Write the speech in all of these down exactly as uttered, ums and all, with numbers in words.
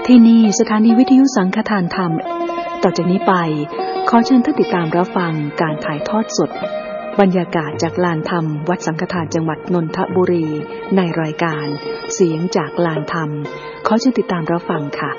ที่นี่สถานีวิทยุสังฆทานธรรมต่อจากนี้ไปขอเชิญท่านติดตามรับฟังการถ่ายทอดสดบรรยากาศจากลานธรรมวัดสังฆทานจังหวัดนนทบุรีในรายการเสียงจากลานธรรมขอเชิญติดตามรับฟังค่ะ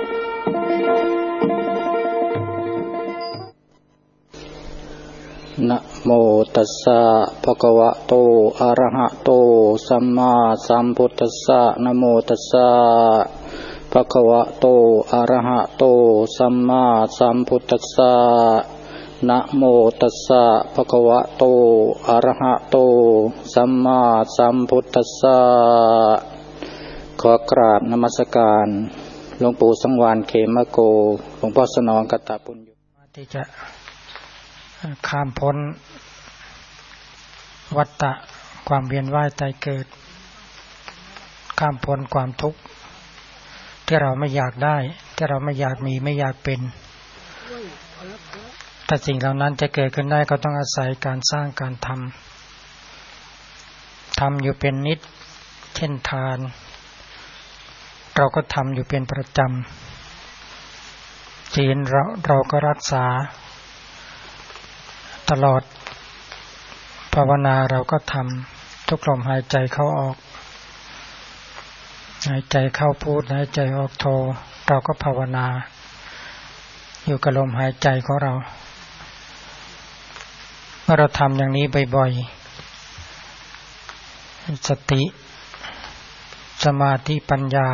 นะโมตัสสะภะคะวะโตอะระหะโตสัมมาสัมพุทธัสสะนะโมตัสสะภะคะวะโตอะระหะโตสัมมาสัมพุทธัสสะนะโมตัสสะภะคะวะโตอะระหะโตสัมมาสัมพุทธัสสะขอกราบนมัสการหลวงปู่สังวาลเขมโกหลวงพ่อสนองกตปุญโญที่จะข้ามพ้นวัฏฏะความเวียนว่ายตายเกิดข้ามพ้นความทุกข์ที่เราไม่อยากได้ที่เราไม่อยากมีไม่อยากเป็นแต่สิ่งเหล่านั้นจะเกิดขึ้นได้ก็ต้องอาศัยการสร้างการทำทำอยู่เป็นนิจเช่นทานเราก็ทำอยู่เป็นประจำศีลเราเราก็รักษาตลอดภาวนาเราก็ทำทุกลมหายใจเข้าออกหายใจเข้าพูดหายใจออกโทเราก็ภาวนาอยู่กับลมหายใจของเราเมื่อเราทำอย่างนี้บ่อยๆสติสมาธิปัญญา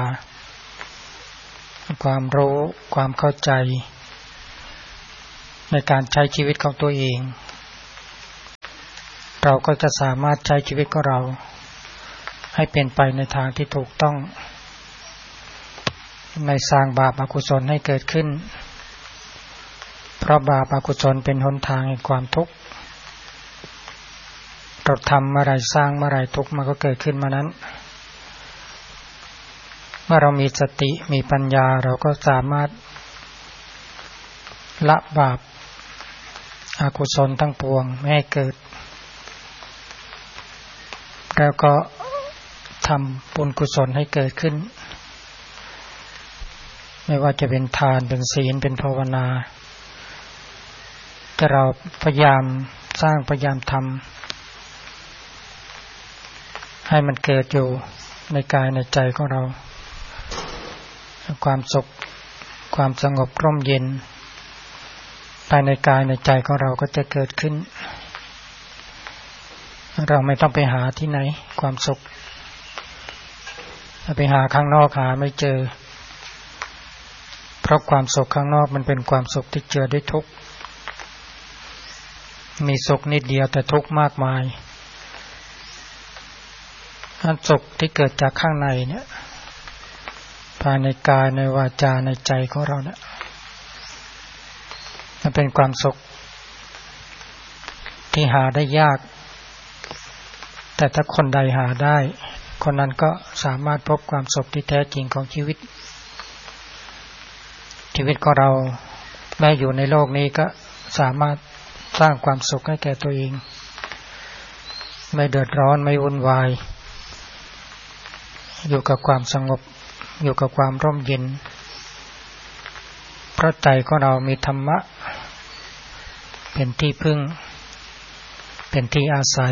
ความรู้ความเข้าใจในการใช้ชีวิตของตัวเองเราก็จะสามารถใช้ชีวิตของเราให้เป็นไปในทางที่ถูกต้องไม่สร้างบาปอกุศลให้เกิดขึ้นเพราะบาปอกุศลเป็นหนทางแห่งความทุกข์เราทำเมื่อไรสร้างเมื่อไรทุกข์มันก็เกิดขึ้นมานั้นเมื่อเรามีสติมีปัญญาเราก็สามารถละบาปอกุศลทั้งปวงไม่ให้เกิดแล้วก็ทำบุญกุศลให้เกิดขึ้นไม่ว่าจะเป็นทานเป็นศีลเป็นภาวนาแต่เราพยายามสร้างพยายามทำให้มันเกิดอยู่ในกายในใจของเราความสุขความสงบร่มเย็นภายในกายในใจของเราก็จะเกิดขึ้นเราไม่ต้องไปหาที่ไหนความสุขถ้าไปหาข้างนอกหาไม่เจอเพราะความสุขข้างนอกมันเป็นความสุขที่เจือด้วยทุกข์มีสุขนิดเดียวแต่ทุกข์มากมายอันสุขที่เกิดจากข้างในเนี่ยภายในกายในวาจาในใจของเราเนี่ยมันเป็นความสุขที่หาได้ยากแต่ถ้าคนใดหาได้คนนั้นก็สามารถพบความสุขที่แท้จริงของชีวิตชีวิตของเราแม้อยู่ในโลกนี้ก็สามารถสร้างความสุขให้แก่ตัวเองไม่เดือดร้อนไม่วุ่นวายอยู่กับความสงบอยู่กับความร่มเย็นเพราะใจของเรามีธรรมะเป็นที่พึ่งเป็นที่อาศัย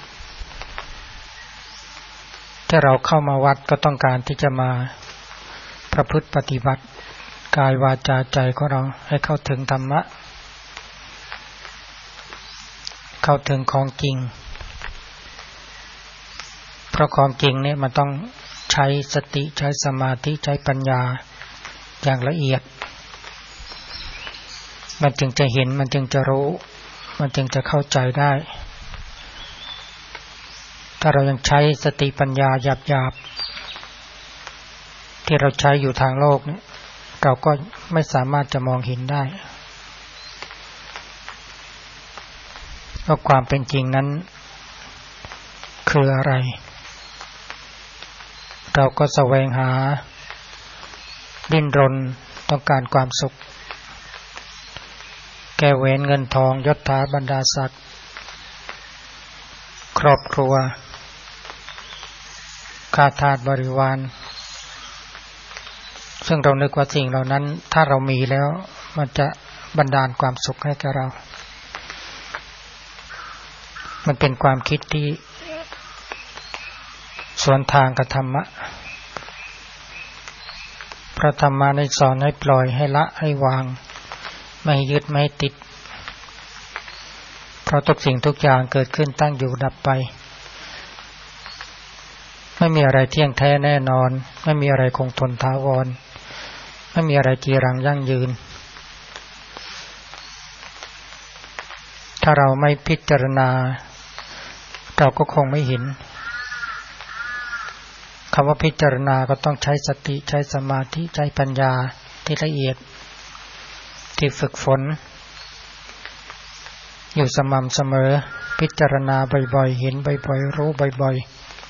ถ้าเราเข้ามาวัดก็ต้องการที่จะมาประพฤติปฏิบัติกายวาจาใจของเราให้เข้าถึงธรรมะเข้าถึงของจริงเพราะของจริงเนี่ยมันต้องใช้สติใช้สมาธิใช้ปัญญาอย่างละเอียดมันจึงจะเห็นมันจึงจะรู้มันจึงจะเข้าใจได้ถ้าเรายังใช้สติปัญญาหยาบๆที่เราใช้อยู่ทางโลกเนี่ยเราก็ไม่สามารถจะมองเห็นได้ว่าความเป็นจริงนั้นคืออะไรเราก็แสวงหาดิ้นรนต้องการความสุขแก้แหวนเงินทองยศถาบรรดาศักดิ์ครอบครัวข้าทาสบริวารซึ่งเรานึกว่าสิ่งเหล่านั้นถ้าเรามีแล้วมันจะบันดาลความสุขให้กับเรามันเป็นความคิดที่สวนทางกับธรรมะพระธรรมะได้สอนให้ปล่อยให้ละให้วางไม่ให้ยึดไม่ให้ติดเพราะทุกสิ่งทุกอย่างเกิดขึ้นตั้งอยู่ดับไปไม่มีอะไรเที่ยงแท้แน่นอนไม่มีอะไรคงทนถาวรไม่มีอะไรจีรังยั่งยืนถ้าเราไม่พิจารณาเราก็คงไม่เห็นคำว่าพิจารณาก็ต้องใช้สติใช้สมาธิใช้ปัญญาที่ละเอียดที่ฝึกฝนอยู่สม่ำเสมอพิจารณาบ่อยๆเห็นบ่อยๆรู้บ่อย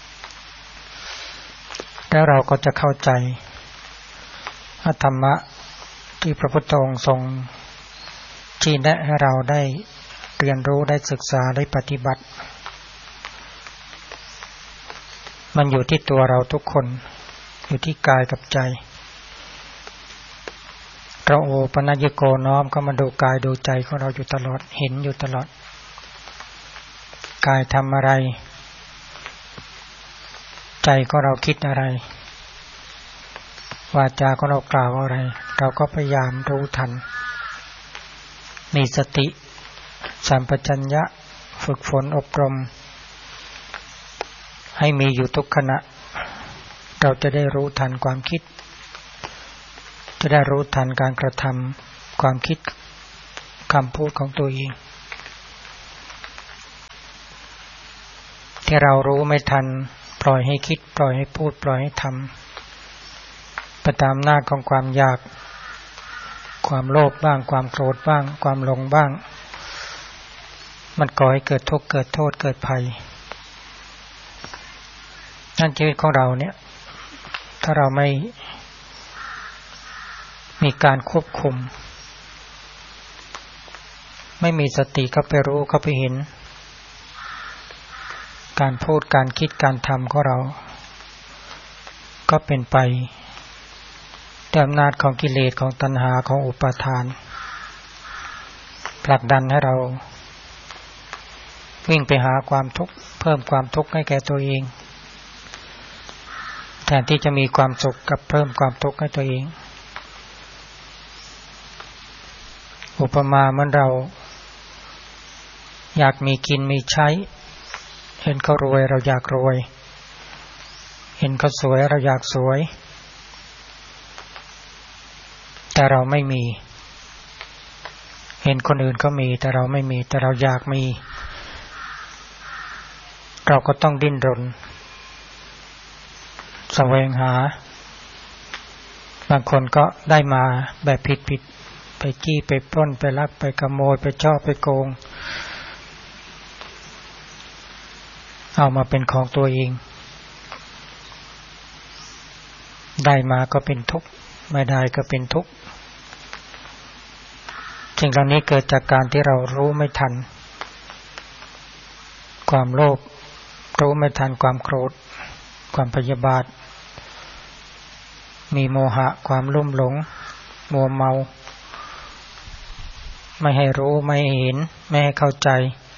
ๆแล้วเราก็จะเข้าใจธรรมะที่พระพุทธองค์ทรงชี้แนะให้เราได้เรียนรู้ได้ศึกษาได้ปฏิบัติมันอยู่ที่ตัวเราทุกคนอยู่ที่กายกับใจเราโอปัญญโกน้อมก็มาดูกายดูใจของเราอยู่ตลอดเห็นอยู่ตลอดกายทำอะไรใจของเราคิดอะไรวาจาของเรากล่าวอะไรเราก็พยายามรู้ทันมีสติสัมปชัญญะฝึกฝนอบรมให้มีอยู่ทุกขณะเราจะได้รู้ทันความคิดจะได้รู้ทันการกระทำความคิดคำพูดของตัวเองที่เรารู้ไม่ทันปล่อยให้คิดปล่อยให้พูดปล่อยให้ทำไปตามหน้าของความอยากความโลภบ้างความโกรธบ้างความหลงบ้างมันก่อให้เกิดทุกข์เกิดโทษเกิดภัยนั่นชีวิตของเราเนี่ยถ้าเราไม่มีการควบคุมไม่มีสติเข้าไปรู้เข้าไปเห็นการพูดการคิดการทำของเราก็เป็นไปด้วยอำนาจของกิเลสของตัณหาของอุปาทานผลักดันให้เราวิ่งไปหาความทุกข์เพิ่มความทุกข์ให้แก่ตัวเองแทนที่จะมีความสุขกับเพิ่มความทุกข์ให้ตัวเองอุปมาเหมือนเราอยากมีกินมีใช้เห็นเขารวยเราอยากรวยเห็นเขาสวยเราอยากสวยแต่เราไม่มีเห็นคนอื่นเขามีแต่เราไม่มีแต่เราอยากมีเราก็ต้องดิ้นรนแสวงหาบางคนก็ได้มาแบบผิดๆไปจี้ไปปล้นไปลักไปขโมยไปช่อไปโกงเอามาเป็นของตัวเองได้มาก็เป็นทุกข์ไม่ได้ก็เป็นทุกข์สิ่งเหล่านี้เกิดจากการที่เรารู้ไม่ทันความโลภรู้ไม่ทันความโกรธความพยาบาทมีโมหะความลุ่มหลงมัวเมาไม่ให้รู้ไม่ให้เห็นไม่ให้เข้าใจ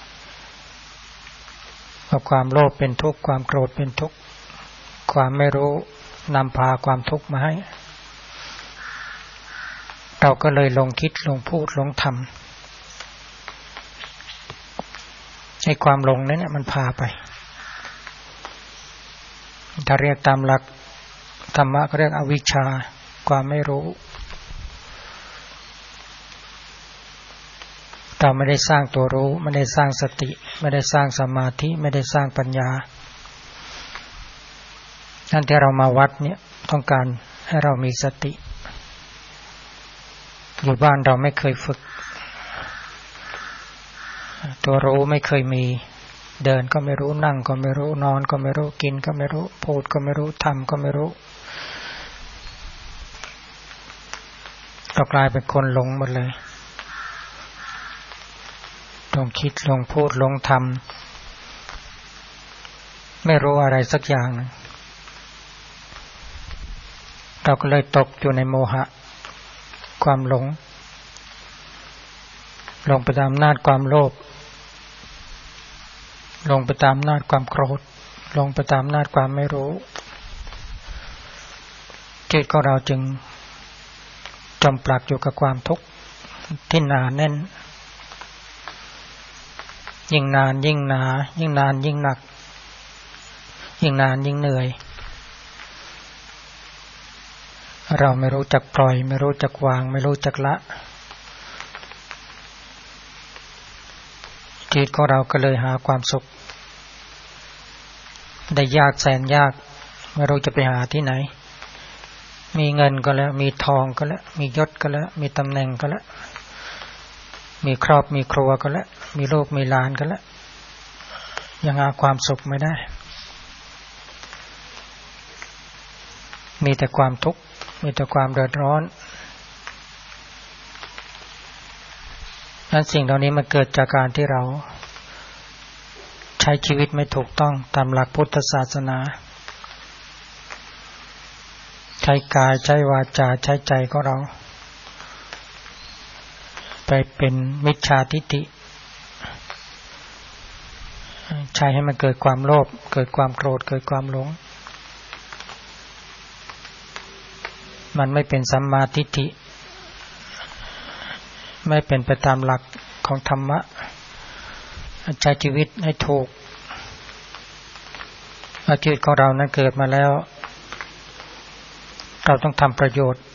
ว่าความโลภเป็นทุกข์ความโกรธเป็นทุกข์ความไม่รู้นำพาความทุกข์มาให้เราก็เลยลงคิดลงพูดลงทำให้ความหลงนั้นเนี่ยมันพาไปถ้าเรียกตามหลักธรรมะก็เรียกอวิชชาความไม่รู้เราไม่ได้สร้างตัวรู้ไม่ได้สร้างสติไม่ได้สร้างสมาธิไม่ได้สร้างปัญญานั่นที่เรามาวัดเนี่ยต้องการให้เรามีสติอยู่บ้านเราไม่เคยฝึกตัวรู้ไม่เคยมีเดินก็ไม่รู้นั่งก็ไม่รู้นอนก็ไม่รู้กินก็ไม่รู้พูดก็ไม่รู้ทำก็ไม่รู้เรากลายเป็นคนหลงหมดเลยลงคิดลงพูดลงทำไม่รู้อะไรสักอย่างนึงเราก็เลยตกอยู่ในโมหะความหลงลงไปตามอำนาจความโลภลงไปตามอำนาจความโกรธลงไปตามอำนาจความไม่รู้จิตของเราจึงจมปลักอยู่กับความทุกข์ที่หนาแน่นยิ่งนานยิ่งหนายิ่งนานยิ่งหนักยิ่งนานยิ่งเหนื่อยเราไม่รู้จักปล่อยไม่รู้จักวางไม่รู้จักละจิตของเราก็เลยหาความสุขได้ยากแสนยากไม่รู้จะไปหาที่ไหนมีเงินก็แล้วมีทองก็แล้วมียศก็แล้วมีตำแหน่งก็แล้วมีครอบมีครัวก็แล้วมีลูกมีหลานก็แล้วยังหาความสุขไม่ได้มีแต่ความทุกข์มีแต่ความเดือดร้อนนั้นสิ่งเหล่านี้มันเกิดจากการที่เราใช้ชีวิตไม่ถูกต้องตามหลักพุทธศาสนาใช้กายใช้วาจาใช้ใจของเราไปเป็นมิจฉาทิฏฐิใช้ให้มันเกิดความโลภเกิดความโกรธเกิดความหลงมันไม่เป็นสัมมาทิฏฐิไม่เป็นไปตามหลักของธรรมะใช้ชีวิตให้ถูกชีวิตของเรานั้นเกิดมาแล้วเราต้องทำประโยชน์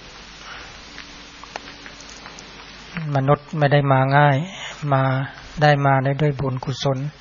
มนุษย์ไม่ได้มาง่ายมาได้มาได้ด้วยบุญกุศล